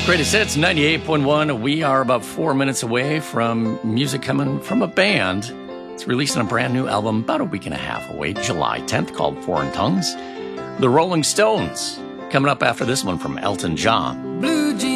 Greatest Hits 98.1. We are about 4 minutes away from music coming from a band. It's releasing a brand new album about a week and a half away, July 10th, called Foreign Tongues. The Rolling Stones. Coming up after this one from Elton John.